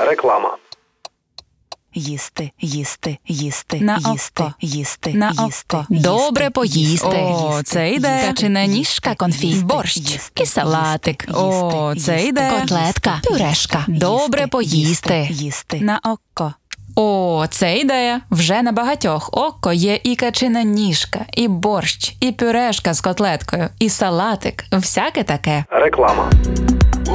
Реклама. Їсти, їсти, їсти, На їсти, око. їсти, На їсти, око. їсти, Добре поїсти. їсти, Це йде. Качана ніжка, конфі, борщ і салатик. Це йде. Котлетка, пюрешка. Добре поїсти. Їсти. На око. Це ідея. Вже на багатьох око є і качина ніжка, і борщ, і пюрешка з котлеткою, і салатик. Всяке таке. Реклама.